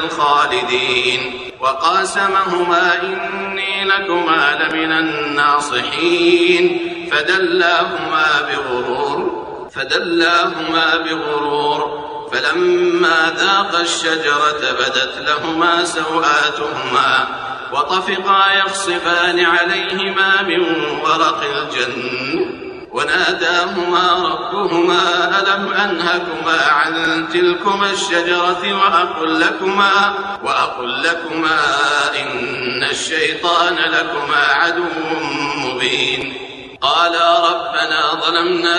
خالدين وقاسمهما إني لكما لمن الناصحين فدلاهما بغرور فلما ذاقا الشجرة بدت لهما سوآتهما وطفقا يخصفان عليهما من ورق الجنة وناداهما ربهما ألم أنهكما عن تلكما الشجرة وأقل لكما إن الشيطان لكما عدو مبين قالا ربنا ظلمنا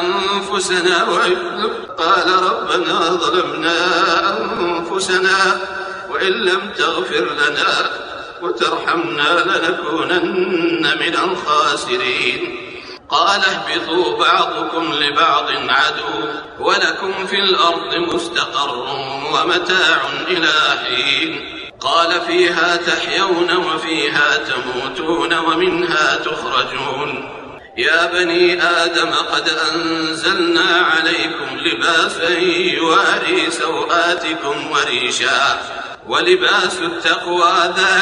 أنفسنا وإن لم تغفر لنا وترحمنا لنكونن من الخاسرين قال اهبطوا بعضكم لبعض عدو ولكم في الأرض مستقر ومتاع إلى حين قال فيها تحيون وفيها تموتون ومنها تخرجون يا بني آدم قد أنزلنا عليكم لباسا يواري سوآتكم وريشا ولباس التقوى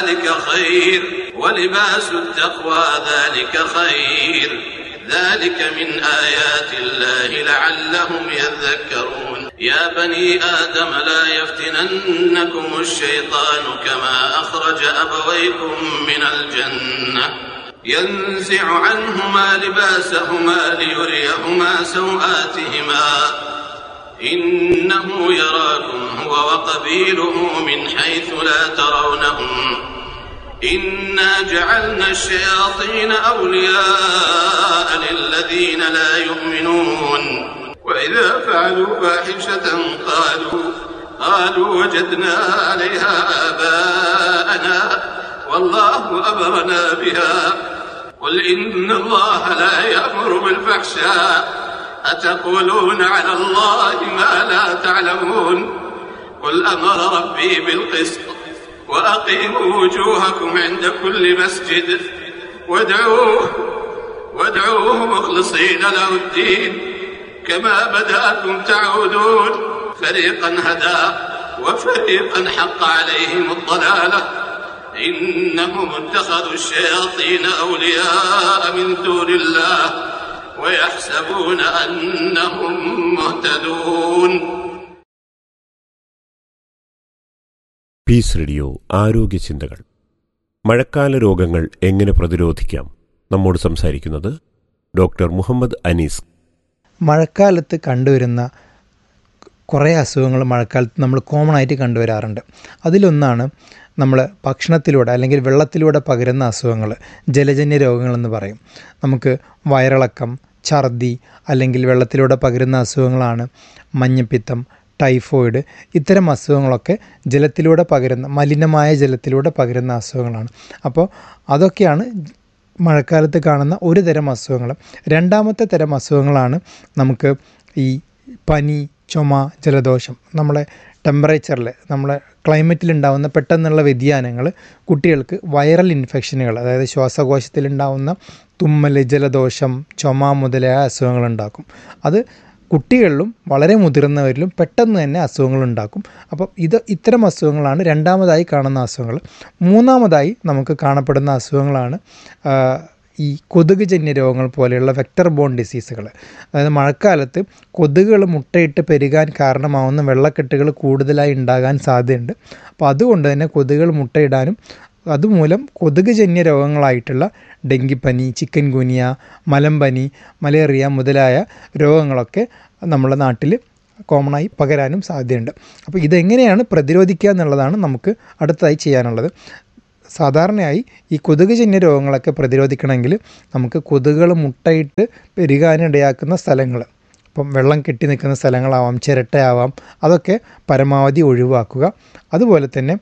ذلك خير ذلك من آيات الله لعلهم يذكرون يا بني آدم لا يفتننكم الشيطان كما أخرج أبويكم من الجنة ينزع عنهما لباسهما ليريهما سوآتهما إنه يراكم هو وقبيله من حيث لا ترونهم إنا جعلنا الشياطين أولياء للذين لا يؤمنون وإذا فعلوا فاحشة قالوا وجدنا عليها آباءنا والله أمرنا بها قل إن الله لا يأمر بالفحشاء أتقولون على الله ما لا تعلمون قل أمر ربي بالقسط وأقيموا وجوهكم عند كل مسجد وادعوه مخلصين له الدين كما بدأكم تعودون فريقا هدى وفريقا حق عليهم الضلالة إنهم اتخذوا الشياطين أولياء من دون الله ويحسبون أنهم مهتدون. Piece radio ആരോഗ്യ ചിന്തകൾ. മഴക്കാല രോഗങ്ങൾ എങ്ങനെ പ്രതിരോധിക്കാം? നമ്മോട് സംസാരിക്കുന്നത് ഡോക്ടർ മുഹമ്മദ് അനീസ്. മഴക്കാലത്ത് കണ്ടുവരുന്ന കുറേ അസുഖങ്ങൾ മഴക്കാലത്ത് നമ്മൾ കോമൺ ആയിട്ട് കണ്ടുവരാറുണ്ട്. അതിലൊന്നാണ് നമ്മൾ ഭക്ഷണത്തിലൂടെ അല്ലെങ്കിൽ വെള്ളത്തിലൂടെ പകരുന്ന അസുഖങ്ങൾ, ജലജന്യ രോഗങ്ങളെന്ന് പറയും. നമുക്ക് വയറിളക്കം, ഛർദി അല്ലെങ്കിൽ വെള്ളത്തിലൂടെ പകരുന്ന അസുഖങ്ങളാണ് മഞ്ഞപ്പിത്തം, ടൈഫോയിഡ്. ഇത്തരം അസുഖങ്ങളൊക്കെ ജലത്തിലൂടെ പകരുന്ന, മലിനമായ ജലത്തിലൂടെ പകരുന്ന അസുഖങ്ങളാണ്. അപ്പോൾ അതൊക്കെയാണ് മഴക്കാലത്ത് കാണുന്ന ഒരു തരം അസുഖങ്ങൾ. രണ്ടാമത്തെ തരം അസുഖങ്ങളാണ് നമുക്ക് ഈ പനി, ചുമ, ജലദോഷം. നമ്മളെ ടെമ്പറേച്ചറിൽ, നമ്മളെ ക്ലൈമറ്റിലുണ്ടാകുന്ന പെട്ടെന്നുള്ള വ്യതിയാനങ്ങൾ കുട്ടികൾക്ക് വൈറൽ ഇൻഫെക്ഷനുകൾ, അതായത് ശ്വാസകോശത്തിലുണ്ടാകുന്ന തുമ്മൽ, ജലദോഷം, ചുമ മുതലായ അസുഖങ്ങളുണ്ടാക്കും. അത് കുട്ടികളിലും വളരെ മുതിർന്നവരിലും പെട്ടെന്ന് തന്നെ അസുഖങ്ങളുണ്ടാക്കും. അപ്പം ഇത്തരം അസുഖങ്ങളാണ് രണ്ടാമതായി കാണുന്ന അസുഖങ്ങൾ. മൂന്നാമതായി നമുക്ക് കാണപ്പെടുന്ന അസുഖങ്ങളാണ് ഈ കൊതുക് ജന്യ രോഗങ്ങൾ പോലെയുള്ള വെക്ടർ ബോൺ ഡിസീസുകൾ. അതായത് മഴക്കാലത്ത് കൊതുകുകൾ മുട്ടയിട്ട് പെരുകാൻ കാരണമാവുന്ന വെള്ളക്കെട്ടുകൾ കൂടുതലായി ഉണ്ടാകാൻ സാധ്യതയുണ്ട്. അപ്പോൾ അതുകൊണ്ട് തന്നെ കൊതുകുകൾ മുട്ടയിടാനും അതുമൂലം കൊതുക് ജന്യ രോഗങ്ങളായിട്ടുള്ള ഡെങ്കിപ്പനി, ചിക്കൻ ഗുനിയ, മലമ്പനി, മലേറിയ മുതലായ രോഗങ്ങളൊക്കെ നമ്മുടെ നാട്ടിൽ കോമണായി പകരാനും സാധ്യതയുണ്ട്. അപ്പോൾ ഇതെങ്ങനെയാണ് പ്രതിരോധിക്കുക എന്നുള്ളതാണ് നമുക്ക് അടുത്തതായി ചെയ്യാനുള്ളത്. സാധാരണയായി ഈ കൊതുക് ജന്യ രോഗങ്ങളൊക്കെ പ്രതിരോധിക്കണമെങ്കിൽ നമുക്ക് കൊതുകുകൾ മുട്ടയിട്ട് പെരുകാനിടയാക്കുന്ന സ്ഥലങ്ങൾ, ഇപ്പം വെള്ളം കെട്ടി നിൽക്കുന്ന സ്ഥലങ്ങളാവാം, ചിരട്ടയാവാം, അതൊക്കെ പരമാവധി ഒഴിവാക്കുക. അതുപോലെ തന്നെ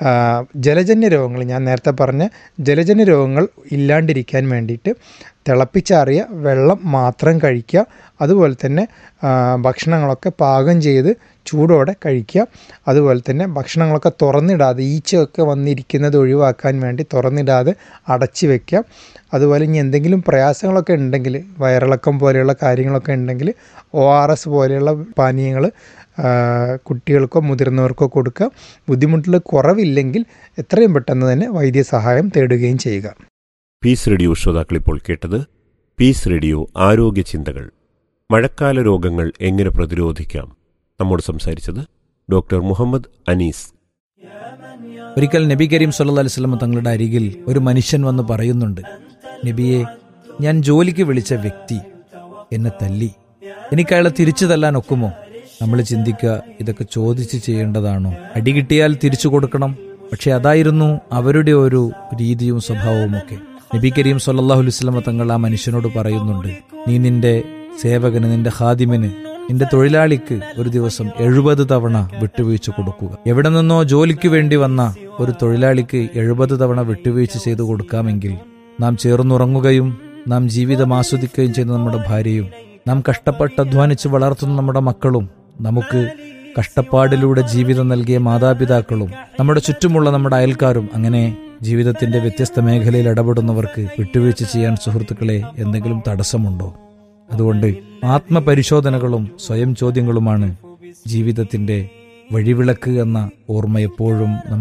ജലജന്യ രോഗങ്ങൾ, ഞാൻ നേരത്തെ പറഞ്ഞ ജലജന്യ രോഗങ്ങൾ ഇല്ലാണ്ടിരിക്കാൻ വേണ്ടിയിട്ട് തിളപ്പിച്ചാറിയ വെള്ളം മാത്രം കഴിക്കുക. അതുപോലെ തന്നെ ഭക്ഷണങ്ങളൊക്കെ പാകം ചെയ്ത് ചൂടോടെ കഴിക്കുക. അതുപോലെ തന്നെ ഭക്ഷണങ്ങളൊക്കെ തുറന്നിടാതെ, ഈച്ചയൊക്കെ വന്നിരിക്കുന്നത് ഒഴിവാക്കാൻ വേണ്ടി തുറന്നിടാതെ അടച്ചു വയ്ക്കുക. അതുപോലെ ഇനി എന്തെങ്കിലും പ്രയാസങ്ങളൊക്കെ ഉണ്ടെങ്കിൽ, വയറിളക്കം പോലെയുള്ള കാര്യങ്ങളൊക്കെ ഉണ്ടെങ്കിൽ ORS പോലെയുള്ള പാനീയങ്ങൾ കുട്ടികൾക്കോ മുതിർന്നവർക്കോ കൊടുക്കുക. ബുദ്ധിമുട്ടുള്ള കുറവില്ലെങ്കിൽ എത്രയും പെട്ടെന്ന് തന്നെ വൈദ്യസഹായം തേടുകയും ചെയ്യുക. പീസ് റേഡിയോ ശ്രോതാക്കളിപ്പോൾ കേട്ടത് പീസ് റേഡിയോ ആരോഗ്യ ചിന്തകൾ. മഴക്കാല രോഗങ്ങൾ എങ്ങനെ പ്രതിരോധിക്കാം? നമ്മോട് സംസാരിച്ചത് ഡോക്ടർ മുഹമ്മദ് അനീസ്. ഒരിക്കൽ നബി കരീം സല്ലല്ലാഹു അലൈഹി വസല്ലം തങ്ങളുടെ അരികിൽ ഒരു മനുഷ്യൻ വന്ന് പറയുന്നുണ്ട്, നബിയെ, ഞാൻ ജോലിക്ക് വിളിച്ച വ്യക്തി എന്നെ തല്ലി, എനിക്ക് അയാളെ തിരിച്ചു തല്ലാൻ ഒക്കുമോ? നമ്മൾ ചിന്തിക്കുക, ഇതൊക്കെ ചോദിച്ച് ചെയ്യേണ്ടതാണോ? അടി കിട്ടിയാൽ തിരിച്ചു കൊടുക്കണം. പക്ഷെ അതായിരുന്നു അവരുടെ ഒരു രീതിയും സ്വഭാവവും ഒക്കെ. നബി കരീം സല്ലല്ലാഹു അലൈഹി വസല്ലം തങ്ങൾ ആ മനുഷ്യനോട് പറയുന്നുണ്ട്, നീ നിന്റെ സേവകന്, നിന്റെ ഖാദിമിന്, നിന്റെ തൊഴിലാളിക്ക് ഒരു ദിവസം 70 തവണ വിട്ടുവീഴ്ച കൊടുക്കുക. എവിടെ നിന്നോ ജോലിക്ക് വേണ്ടി വന്ന ഒരു തൊഴിലാളിക്ക് 70 തവണ വിട്ടുവീഴ്ച ചെയ്തു കൊടുക്കാമെങ്കിൽ നാം ചേർന്നുറങ്ങുകയും നാം ജീവിതം ആസ്വദിക്കുകയും ചെയ്യുന്ന നമ്മുടെ ഭാര്യയും, നാം കഷ്ടപ്പെട്ട് അധ്വാനിച്ച് വളർത്തുന്ന നമ്മുടെ മക്കളും, നമുക്ക് കഷ്ടപ്പാടിലൂടെ ജീവിതം നൽകിയ മാതാപിതാക്കളും, നമ്മുടെ ചുറ്റുമുള്ള നമ്മുടെ അയൽക്കാരും, അങ്ങനെ ജീവിതത്തിന്റെ വ്യത്യസ്ത മേഖലയിൽ ഇടപെടുന്നവർക്ക് വിട്ടുവീഴ്ച ചെയ്യാൻ സുഹൃത്തുക്കളെ എന്തെങ്കിലും തടസ്സമുണ്ടോ? അതുകൊണ്ട് ആത്മപരിശോധനകളും സ്വയം ചോദ്യങ്ങളുമാണ് ജീവിതത്തിന്റെ വഴിവിളക്ക് എന്ന ഓർമ്മ എപ്പോഴും